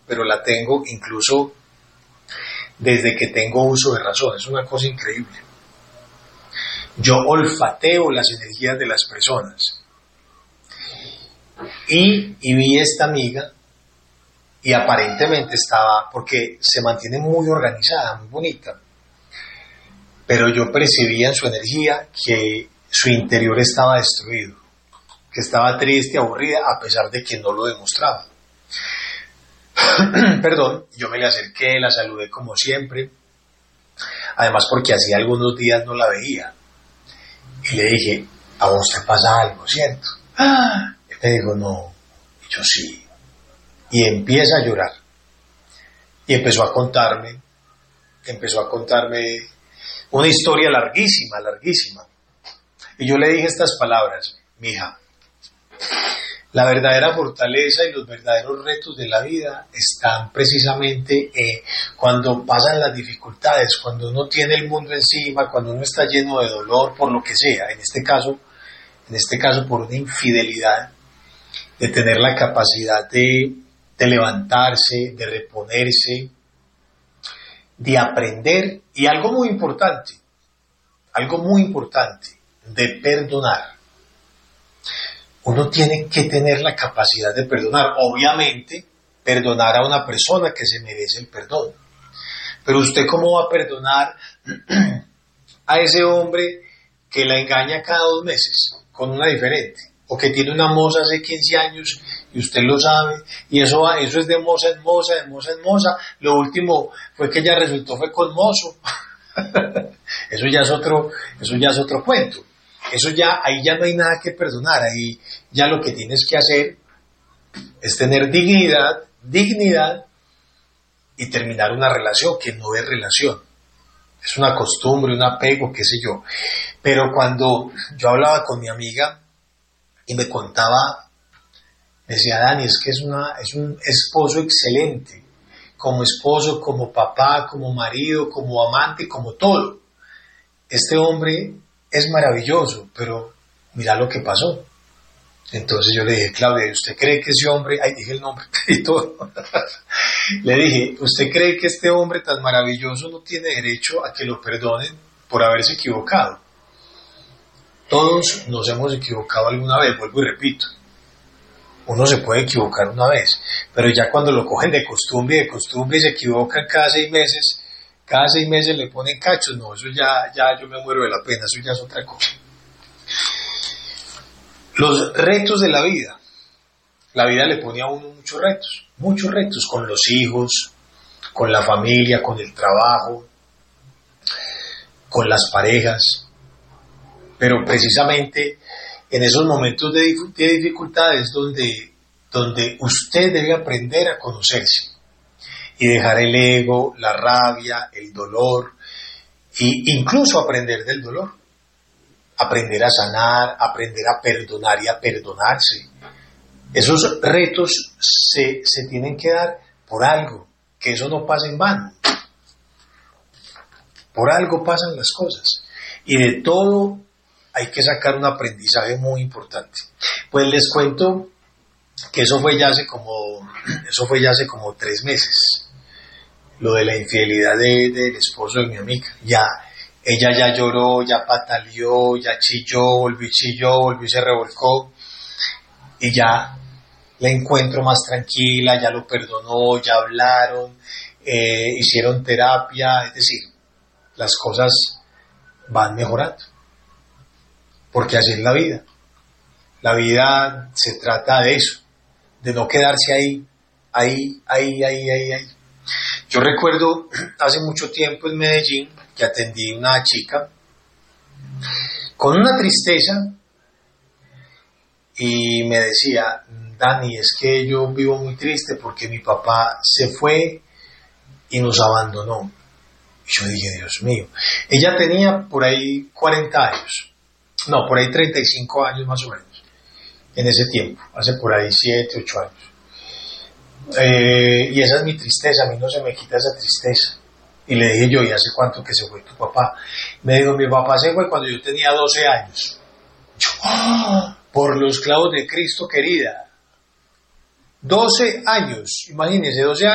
pero la tengo incluso desde que tengo uso de razón. Es una cosa increíble. Yo olfateo las energías de las personas. Y vi esta amiga y aparentemente estaba, porque se mantiene muy organizada, muy bonita, pero yo percibía en su energía que su interior estaba destruido, que estaba triste, aburrida, a pesar de que no lo demostraba. Perdón, yo me le acerqué, la saludé como siempre, además porque hacía algunos días no la veía, y le dije, a vos te pasa algo, ¿cierto? Y me dijo, no, y yo sí, y empieza a llorar, y empezó a contarme una historia larguísima, y yo le dije estas palabras, mija, la verdadera fortaleza y los verdaderos retos de la vida están precisamente cuando pasan las dificultades, cuando uno tiene el mundo encima, cuando uno está lleno de dolor por lo que sea, en este caso por una infidelidad, de tener la capacidad de levantarse, de reponerse, de aprender y algo muy importante, de perdonar. Uno tiene que tener la capacidad de perdonar, obviamente, perdonar a una persona que se merece el perdón. Pero usted cómo va a perdonar a ese hombre que la engaña cada 2 meses con una diferente, o que tiene una moza hace 15 años y usted lo sabe, y eso es de moza en moza, lo último fue que ella resultó fue con mozo. Eso ya es otro cuento. Ahí ya no hay nada que perdonar, ahí ya lo que tienes que hacer es tener dignidad y terminar una relación que no es relación. Es una costumbre, un apego, qué sé yo. Pero cuando yo hablaba con mi amiga y me contaba, me decía, Dani, es que es un esposo excelente, como esposo, como papá, como marido, como amante, como todo. Este hombre es maravilloso, pero mira lo que pasó. Entonces yo le dije, Claudia, ¿usted cree que ese hombre, dije el nombre y todo, le dije, ¿usted cree que este hombre tan maravilloso no tiene derecho a que lo perdonen por haberse equivocado? Todos nos hemos equivocado alguna vez, vuelvo y repito, uno se puede equivocar una vez, pero ya cuando lo cogen de costumbre y se equivocan cada 6 meses le ponen cachos, no, eso ya yo me muero de la pena, eso ya es otra cosa. Los retos de la vida le pone a uno muchos retos con los hijos, con la familia, con el trabajo, con las parejas, pero precisamente en esos momentos de dificultad es donde usted debe aprender a conocerse y dejar el ego, la rabia, el dolor, e incluso aprender del dolor, aprender a sanar, aprender a perdonar y a perdonarse. Esos retos se tienen que dar por algo, que eso no pasa en vano. Por algo pasan las cosas. Y de todo hay que sacar un aprendizaje muy importante. Pues les cuento que eso fue ya hace como 3 meses. Lo de la infidelidad del esposo de mi amiga. Ella ya lloró, ya pataleó, ya chilló, volvió y se revolcó. Y ya la encuentro más tranquila, ya lo perdonó, ya hablaron, hicieron terapia, es decir, las cosas van mejorando. Porque así es la vida. La vida se trata de eso, de no quedarse ahí. Yo recuerdo hace mucho tiempo en Medellín que atendí a una chica con una tristeza y me decía, Dani, es que yo vivo muy triste porque mi papá se fue y nos abandonó. Y yo dije, Dios mío, ella tenía por ahí 40 años, no, por ahí 35 años más o menos, en ese tiempo, hace por ahí 7, 8 años. Y esa es mi tristeza, a mí no se me quita esa tristeza. Y le dije yo, ¿y hace cuánto que se fue tu papá? Me dijo, mi papá se fue cuando yo tenía 12 años. Yo, por los clavos de Cristo, querida. 12 años, imagínense, 12 años.